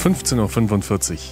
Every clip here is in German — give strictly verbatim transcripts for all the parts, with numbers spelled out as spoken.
fünfzehn Uhr fünfundvierzig.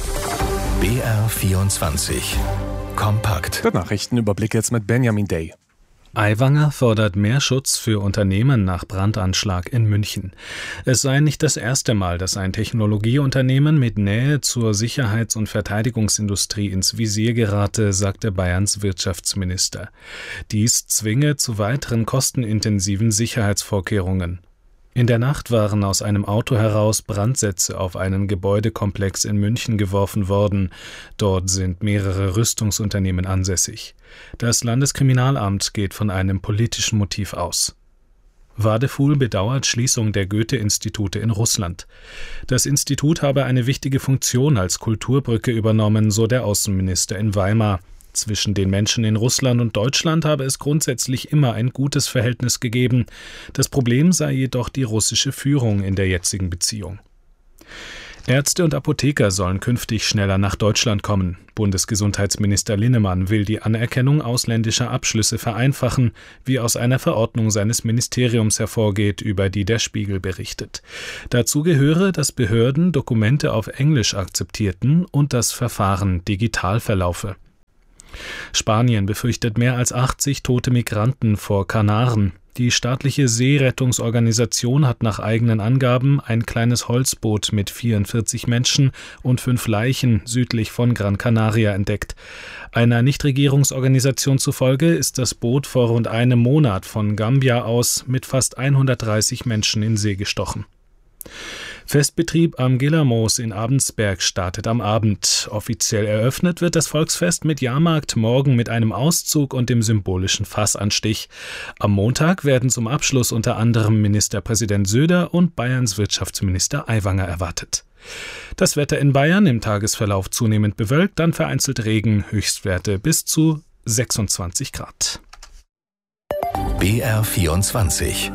B R vierundzwanzig. Kompakt. Der Nachrichtenüberblick jetzt mit Benjamin Day. Aiwanger fordert mehr Schutz für Unternehmen nach Brandanschlag in München. Es sei nicht das erste Mal, dass ein Technologieunternehmen mit Nähe zur Sicherheits- und Verteidigungsindustrie ins Visier gerate, sagte Bayerns Wirtschaftsminister. Dies zwinge zu weiteren kostenintensiven Sicherheitsvorkehrungen. In der Nacht waren aus einem Auto heraus Brandsätze auf einen Gebäudekomplex in München geworfen worden. Dort sind mehrere Rüstungsunternehmen ansässig. Das Landeskriminalamt geht von einem politischen Motiv aus. Wadefuhl bedauert Schließung der Goethe-Institute in Russland. Das Institut habe eine wichtige Funktion als Kulturbrücke übernommen, so der Außenminister in Weimar. Zwischen den Menschen in Russland und Deutschland habe es grundsätzlich immer ein gutes Verhältnis gegeben. Das Problem sei jedoch die russische Führung in der jetzigen Beziehung. Ärzte und Apotheker sollen künftig schneller nach Deutschland kommen. Bundesgesundheitsminister Linnemann will die Anerkennung ausländischer Abschlüsse vereinfachen, wie aus einer Verordnung seines Ministeriums hervorgeht, über die der Spiegel berichtet. Dazu gehöre, dass Behörden Dokumente auf Englisch akzeptierten und das Verfahren digital verlaufe. Spanien befürchtet mehr als achtzig tote Migranten vor Kanaren. Die staatliche Seerettungsorganisation hat nach eigenen Angaben ein kleines Holzboot mit vierundvierzig Menschen und fünf Leichen südlich von Gran Canaria entdeckt. Einer Nichtregierungsorganisation zufolge ist das Boot vor rund einem Monat von Gambia aus mit fast hundertdreißig Menschen in See gestochen. Festbetrieb am Gillermoos in Abensberg startet am Abend. Offiziell eröffnet wird das Volksfest mit Jahrmarkt morgen mit einem Auszug und dem symbolischen Fassanstich. Am Montag werden zum Abschluss unter anderem Ministerpräsident Söder und Bayerns Wirtschaftsminister Aiwanger erwartet. Das Wetter in Bayern im Tagesverlauf zunehmend bewölkt, dann vereinzelt Regen, Höchstwerte bis zu sechsundzwanzig Grad. B R vierundzwanzig.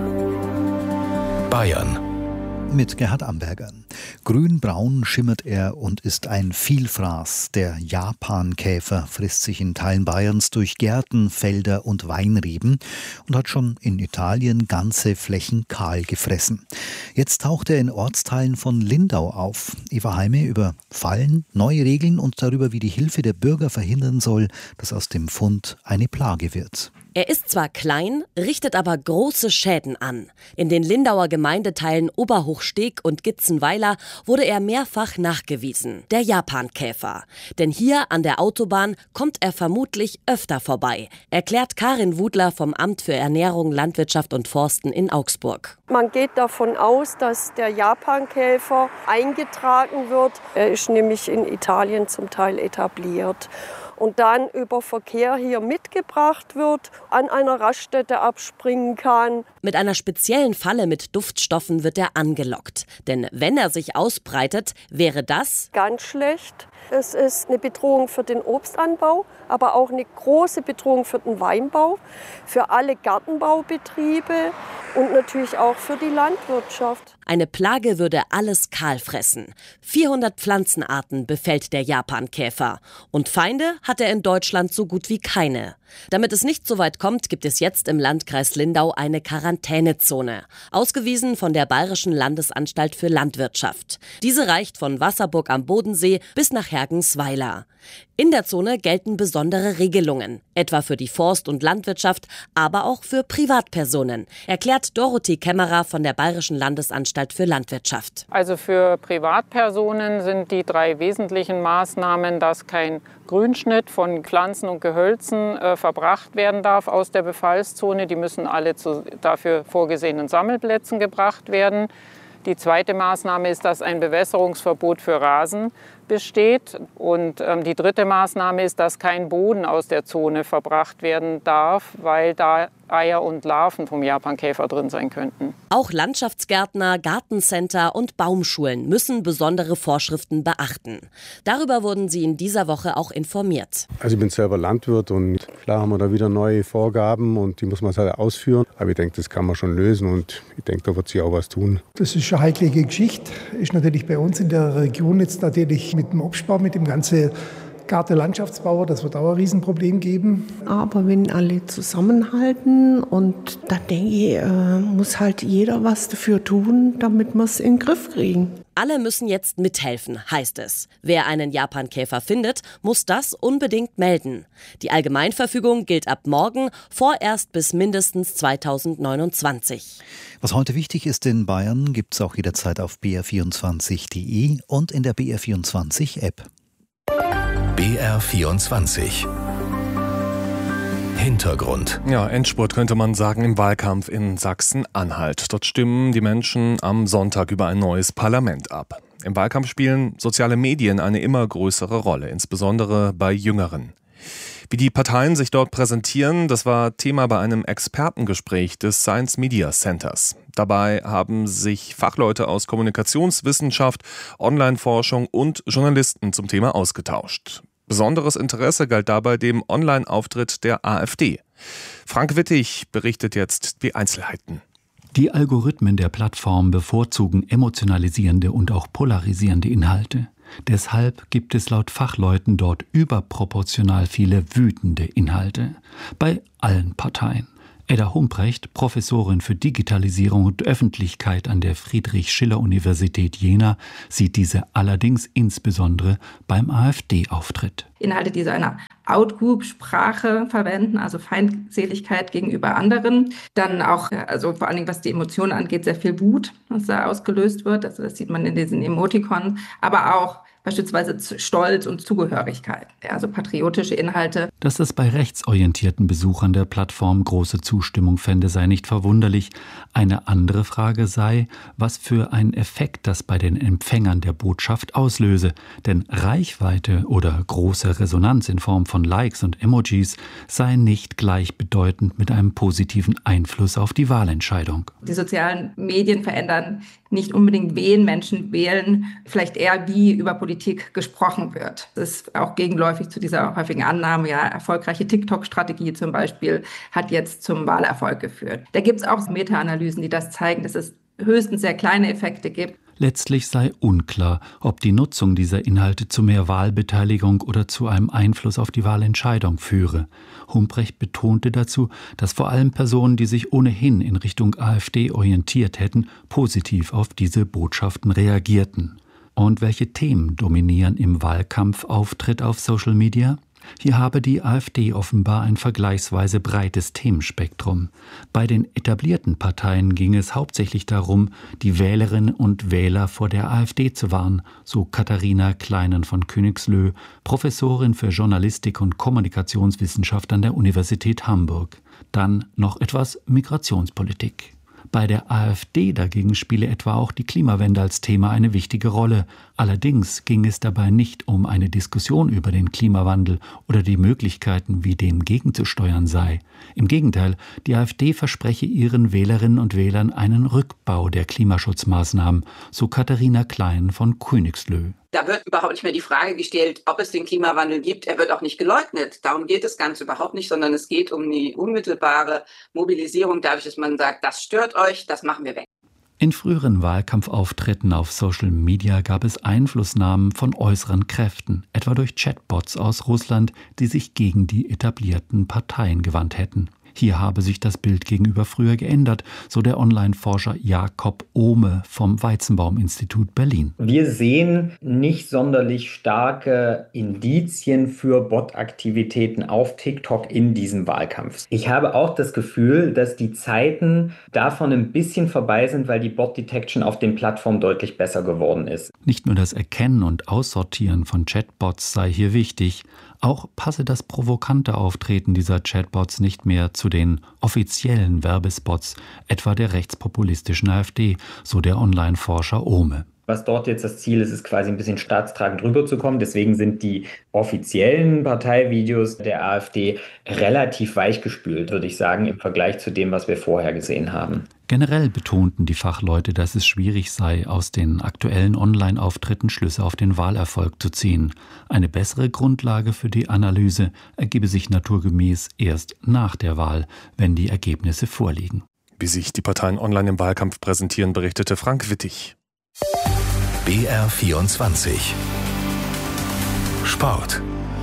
Bayern. Mit Gerhard Amberger. Grün-braun schimmert er und ist ein Vielfraß. Der Japankäfer frisst sich in Teilen Bayerns durch Gärten, Felder und Weinreben und hat schon in Italien ganze Flächen kahl gefressen. Jetzt taucht er in Ortsteilen von Lindau auf. Eva Heime über Fallen, neue Regeln und darüber, wie die Hilfe der Bürger verhindern soll, dass aus dem Fund eine Plage wird. Er ist zwar klein, richtet aber große Schäden an. In den Lindauer Gemeindeteilen Oberhochsteg und Gitzenweiler wurde er mehrfach nachgewiesen, der Japankäfer. Denn hier an der Autobahn kommt er vermutlich öfter vorbei, erklärt Karin Wudler vom Amt für Ernährung, Landwirtschaft und Forsten in Augsburg. Man geht davon aus, dass der Japankäfer eingetragen wird. Er ist nämlich in Italien zum Teil etabliert. Und dann über Verkehr hier mitgebracht wird, an einer Raststätte abspringen kann. Mit einer speziellen Falle mit Duftstoffen wird er angelockt. Denn wenn er sich ausbreitet, wäre das ganz schlecht. Es ist eine Bedrohung für den Obstanbau, aber auch eine große Bedrohung für den Weinbau, für alle Gartenbaubetriebe und natürlich auch für die Landwirtschaft. Eine Plage würde alles kahl fressen. vierhundert Pflanzenarten befällt der Japankäfer. Und Feinde hat er in Deutschland so gut wie keine. Damit es nicht so weit kommt, gibt es jetzt im Landkreis Lindau eine Quarantänezone, ausgewiesen von der Bayerischen Landesanstalt für Landwirtschaft. Diese reicht von Wasserburg am Bodensee bis nach Hergensweiler. In der Zone gelten besondere Regelungen, etwa für die Forst- und Landwirtschaft, aber auch für Privatpersonen, erklärt Dorothee Kämmerer von der Bayerischen Landesanstalt für Landwirtschaft. Also für Privatpersonen sind die drei wesentlichen Maßnahmen, dass kein Grünschnitt von Pflanzen und Gehölzen äh, verbracht werden darf aus der Befallszone. Die müssen alle zu dafür vorgesehenen Sammelplätzen gebracht werden. Die zweite Maßnahme ist, dass ein Bewässerungsverbot für Rasen besteht. Und ähm, die dritte Maßnahme ist, dass kein Boden aus der Zone verbracht werden darf, weil da Eier und Larven vom Japankäfer drin sein könnten. Auch Landschaftsgärtner, Gartencenter und Baumschulen müssen besondere Vorschriften beachten. Darüber wurden sie in dieser Woche auch informiert. Also ich bin selber Landwirt und klar haben wir da wieder neue Vorgaben und die muss man halt ausführen. Aber ich denke, das kann man schon lösen und ich denke, da wird sich auch was tun. Das ist eine heikle Geschichte. Ist natürlich bei uns in der Region jetzt natürlich mit dem Obstbau, mit dem ganzen Gartenlandschaftsbauer, das wird auch ein Riesenproblem geben. Aber wenn alle zusammenhalten und da denke ich, äh, muss halt jeder was dafür tun, damit wir es in den Griff kriegen. Alle müssen jetzt mithelfen, heißt es. Wer einen Japankäfer findet, muss das unbedingt melden. Die Allgemeinverfügung gilt ab morgen, vorerst bis mindestens zweitausendneunundzwanzig. Was heute wichtig ist in Bayern, gibt es auch jederzeit auf b r vierundzwanzig punkt d e und in der B R vierundzwanzig App. B R vierundzwanzig. Hintergrund. Ja, Endspurt könnte man sagen im Wahlkampf in Sachsen-Anhalt. Dort stimmen die Menschen am Sonntag über ein neues Parlament ab. Im Wahlkampf spielen soziale Medien eine immer größere Rolle, insbesondere bei Jüngeren. Wie die Parteien sich dort präsentieren, das war Thema bei einem Expertengespräch des Science Media Centers. Dabei haben sich Fachleute aus Kommunikationswissenschaft, Online-Forschung und Journalisten zum Thema ausgetauscht. Besonderes Interesse galt dabei dem Online-Auftritt der AfD. Frank Wittig berichtet jetzt die Einzelheiten. Die Algorithmen der Plattform bevorzugen emotionalisierende und auch polarisierende Inhalte. Deshalb gibt es laut Fachleuten dort überproportional viele wütende Inhalte. Bei allen Parteien. Edda Humprecht, Professorin für Digitalisierung und Öffentlichkeit an der Friedrich-Schiller-Universität Jena, sieht diese allerdings insbesondere beim AfD-Auftritt. Inhalte, die so eine Outgroup-Sprache verwenden, also Feindseligkeit gegenüber anderen. Dann auch, also vor allen Dingen was die Emotionen angeht, sehr viel Wut, was da ausgelöst wird. Also das sieht man in diesen Emoticons. Aber auch beispielsweise Stolz und Zugehörigkeit, also patriotische Inhalte. Dass es bei rechtsorientierten Besuchern der Plattform große Zustimmung fände, sei nicht verwunderlich. Eine andere Frage sei, was für einen Effekt das bei den Empfängern der Botschaft auslöse. Denn Reichweite oder große Resonanz in Form von Likes und Emojis sei nicht gleichbedeutend mit einem positiven Einfluss auf die Wahlentscheidung. Die sozialen Medien verändern nicht unbedingt, wen Menschen wählen, vielleicht eher, wie über Politik gesprochen wird. Das ist auch gegenläufig zu dieser häufigen Annahme, ja, erfolgreiche TikTok-Strategie zum Beispiel hat jetzt zum Wahlerfolg geführt. Da gibt es auch Meta-Analysen, die das zeigen, dass es höchstens sehr kleine Effekte gibt. Letztlich sei unklar, ob die Nutzung dieser Inhalte zu mehr Wahlbeteiligung oder zu einem Einfluss auf die Wahlentscheidung führe. Humprecht betonte dazu, dass vor allem Personen, die sich ohnehin in Richtung AfD orientiert hätten, positiv auf diese Botschaften reagierten. Und welche Themen dominieren im Wahlkampfauftritt auf Social Media? Hier habe die AfD offenbar ein vergleichsweise breites Themenspektrum. Bei den etablierten Parteien ging es hauptsächlich darum, die Wählerinnen und Wähler vor der AfD zu warnen, so Katharina Kleinen von Königslö, Professorin für Journalistik und Kommunikationswissenschaft an der Universität Hamburg. Dann noch etwas Migrationspolitik. Bei der AfD dagegen spiele etwa auch die Klimawende als Thema eine wichtige Rolle. Allerdings ging es dabei nicht um eine Diskussion über den Klimawandel oder die Möglichkeiten, wie dem gegenzusteuern sei. Im Gegenteil, die AfD verspreche ihren Wählerinnen und Wählern einen Rückbau der Klimaschutzmaßnahmen, so Katharina Klein von Königslö. Da wird überhaupt nicht mehr die Frage gestellt, ob es den Klimawandel gibt. Er wird auch nicht geleugnet. Darum geht es ganz überhaupt nicht, sondern es geht um die unmittelbare Mobilisierung dadurch, dass man sagt, das stört euch, das machen wir weg. In früheren Wahlkampfauftritten auf Social Media gab es Einflussnahmen von äußeren Kräften, etwa durch Chatbots aus Russland, die sich gegen die etablierten Parteien gewandt hätten. Hier habe sich das Bild gegenüber früher geändert, so der Online-Forscher Jakob Ohme vom Weizenbaum-Institut Berlin. Wir sehen nicht sonderlich starke Indizien für Bot-Aktivitäten auf TikTok in diesem Wahlkampf. Ich habe auch das Gefühl, dass die Zeiten davon ein bisschen vorbei sind, weil die Bot-Detection auf den Plattformen deutlich besser geworden ist. Nicht nur das Erkennen und Aussortieren von Chatbots sei hier wichtig, auch passe das provokante Auftreten dieser Chatbots nicht mehr zu den offiziellen Werbespots, etwa der rechtspopulistischen AfD, so der Online-Forscher Ohme. Was dort jetzt das Ziel ist, ist quasi ein bisschen staatstragend rüberzukommen. Deswegen sind die offiziellen Parteivideos der AfD relativ weichgespült, würde ich sagen, im Vergleich zu dem, was wir vorher gesehen haben. Generell betonten die Fachleute, dass es schwierig sei, aus den aktuellen Online-Auftritten Schlüsse auf den Wahlerfolg zu ziehen. Eine bessere Grundlage für die Analyse ergebe sich naturgemäß erst nach der Wahl, wenn die Ergebnisse vorliegen. Wie sich die Parteien online im Wahlkampf präsentieren, berichtete Frank Wittig. B R vierundzwanzig Sport.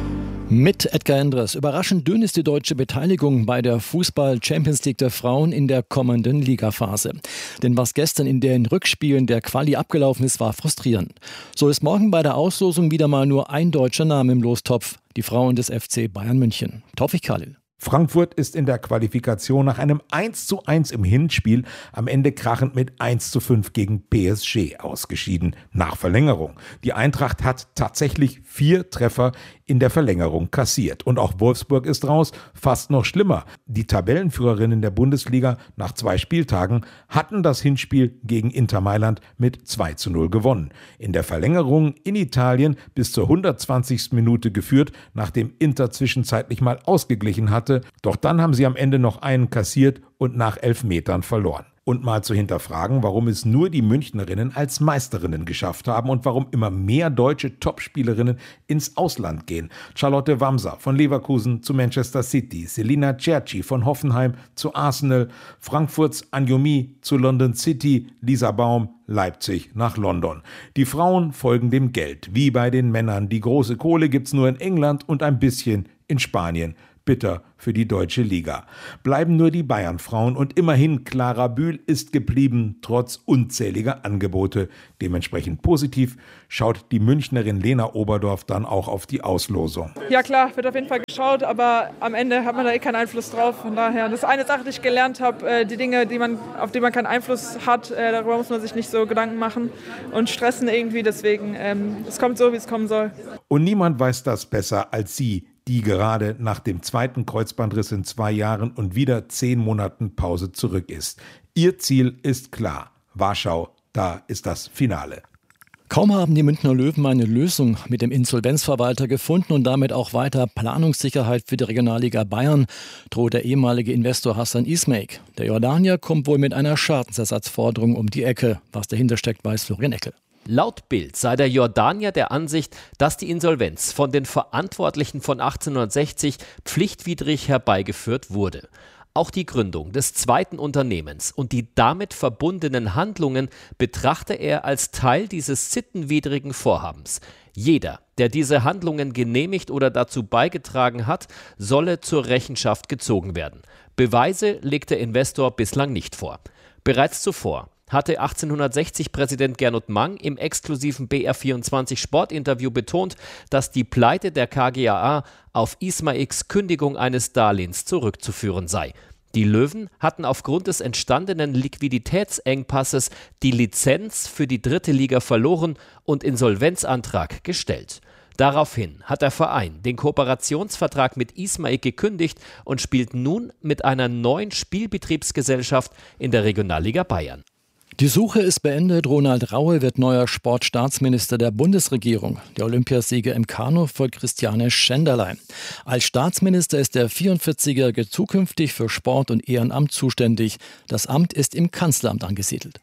Mit Edgar Endres. Überraschend dünn ist die deutsche Beteiligung bei der Fußball-Champions League der Frauen in der kommenden Ligaphase. Denn was gestern in den Rückspielen der Quali abgelaufen ist, war frustrierend. So ist morgen bei der Auslosung wieder mal nur ein deutscher Name im Lostopf. Die Frauen des F C Bayern München. Taufik Khalil. Frankfurt ist in der Qualifikation nach einem eins zu eins im Hinspiel am Ende krachend mit eins zu fünf gegen P S G ausgeschieden, nach Verlängerung. Die Eintracht hat tatsächlich vier Treffer in der Verlängerung kassiert. Und auch Wolfsburg ist raus, fast noch schlimmer. Die Tabellenführerinnen der Bundesliga nach zwei Spieltagen hatten das Hinspiel gegen Inter Mailand mit zwei zu null gewonnen. In der Verlängerung in Italien bis zur hundertzwanzigsten Minute geführt, nachdem Inter zwischenzeitlich mal ausgeglichen hatte. Doch dann haben sie am Ende noch einen kassiert und nach Elfmetern verloren. Und mal zu hinterfragen, warum es nur die Münchnerinnen als Meisterinnen geschafft haben und warum immer mehr deutsche Topspielerinnen ins Ausland gehen. Charlotte Wamser von Leverkusen zu Manchester City, Selina Cerci von Hoffenheim zu Arsenal, Frankfurts Anjomi zu London City, Lisa Baum Leipzig nach London. Die Frauen folgen dem Geld, wie bei den Männern. Die große Kohle gibt's nur in England und ein bisschen in Spanien. Bitter für die deutsche Liga. Bleiben nur die Bayern-Frauen und immerhin Clara Bühl ist geblieben, trotz unzähliger Angebote. Dementsprechend positiv schaut die Münchnerin Lena Oberdorf dann auch auf die Auslosung. Ja klar, wird auf jeden Fall geschaut, aber am Ende hat man da eh keinen Einfluss drauf. Von daher, das ist eine Sache, die ich gelernt habe, die Dinge, die man, auf die man keinen Einfluss hat, darüber muss man sich nicht so Gedanken machen und stressen irgendwie. Deswegen, es kommt so, wie es kommen soll. Und niemand weiß das besser als sie, die gerade nach dem zweiten Kreuzbandriss in zwei Jahren und wieder zehn Monaten Pause zurück ist. Ihr Ziel ist klar. Warschau, da ist das Finale. Kaum haben die Münchner Löwen eine Lösung mit dem Insolvenzverwalter gefunden und damit auch weiter Planungssicherheit für die Regionalliga Bayern, droht der ehemalige Investor Hassan Ismaik. Der Jordanier kommt wohl mit einer Schadensersatzforderung um die Ecke. Was dahinter steckt, weiß Florian Eckel. Laut Bild sei der Jordanier der Ansicht, dass die Insolvenz von den Verantwortlichen von achtzehnhundertsechzig pflichtwidrig herbeigeführt wurde. Auch die Gründung des zweiten Unternehmens und die damit verbundenen Handlungen betrachte er als Teil dieses sittenwidrigen Vorhabens. Jeder, der diese Handlungen genehmigt oder dazu beigetragen hat, solle zur Rechenschaft gezogen werden. Beweise legt der Investor bislang nicht vor. Bereits zuvor hatte achtzehnhundertsechzig-Präsident Gernot Mang im exklusiven B R vierundzwanzig Sportinterview betont, dass die Pleite der K G A A auf Ismaiks Kündigung eines Darlehens zurückzuführen sei. Die Löwen hatten aufgrund des entstandenen Liquiditätsengpasses die Lizenz für die dritte Liga verloren und Insolvenzantrag gestellt. Daraufhin hat der Verein den Kooperationsvertrag mit Ismaik gekündigt und spielt nun mit einer neuen Spielbetriebsgesellschaft in der Regionalliga Bayern. Die Suche ist beendet. Ronald Raue wird neuer Sportstaatsminister der Bundesregierung. Der Olympiasieger im Kanu folgt Christiane Schenderlein. Als Staatsminister ist der vierundvierzigjährige zukünftig für Sport und Ehrenamt zuständig. Das Amt ist im Kanzleramt angesiedelt.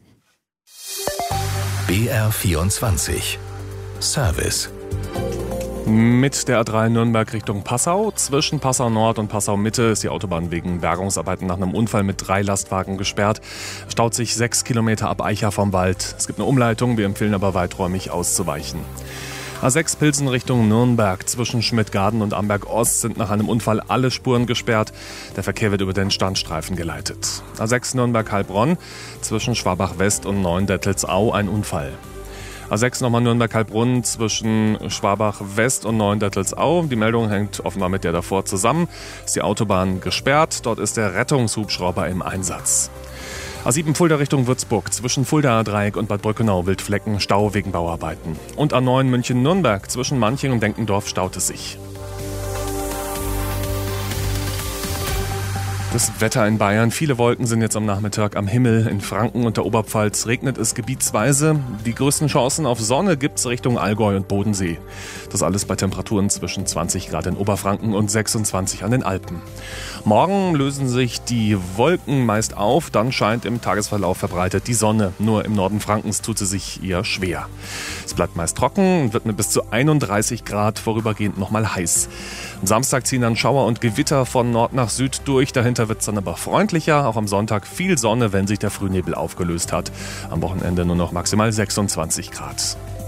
B R vierundzwanzig Service. Mit der A drei Nürnberg Richtung Passau. Zwischen Passau Nord und Passau Mitte ist die Autobahn wegen Bergungsarbeiten nach einem Unfall mit drei Lastwagen gesperrt. Staut sich sechs Kilometer ab Eicha vom Wald. Es gibt eine Umleitung, wir empfehlen aber weiträumig auszuweichen. A sechs Pilsen Richtung Nürnberg. Zwischen Schmidtgarden und Amberg Ost sind nach einem Unfall alle Spuren gesperrt. Der Verkehr wird über den Standstreifen geleitet. A sechs Nürnberg-Heilbronn. Zwischen Schwabach West und Neuendettelsau ein Unfall. A sechs nochmal Nürnberg-Heilbronn zwischen Schwabach West und Neuendettelsau. Die Meldung hängt offenbar mit der davor zusammen. Ist die Autobahn gesperrt. Dort ist der Rettungshubschrauber im Einsatz. A sieben Fulda Richtung Würzburg. Zwischen Fuldaer Dreieck und Bad Brückenau Wildflecken Stau wegen Bauarbeiten. Und A neun München-Nürnberg. Zwischen Manching und Denkendorf staut es sich. Das Wetter in Bayern. Viele Wolken sind jetzt am Nachmittag am Himmel. In Franken und der Oberpfalz regnet es gebietsweise. Die größten Chancen auf Sonne gibt es Richtung Allgäu und Bodensee. Das alles bei Temperaturen zwischen zwanzig Grad in Oberfranken und sechsundzwanzig an den Alpen. Morgen lösen sich die Wolken meist auf. Dann scheint im Tagesverlauf verbreitet die Sonne. Nur im Norden Frankens tut sie sich eher schwer. Es bleibt meist trocken und wird mit bis zu einunddreißig Grad vorübergehend nochmal heiß. Am Samstag ziehen dann Schauer und Gewitter von Nord nach Süd durch. Dahinter wird es dann aber freundlicher. Auch am Sonntag viel Sonne, wenn sich der Frühnebel aufgelöst hat. Am Wochenende nur noch maximal sechsundzwanzig Grad.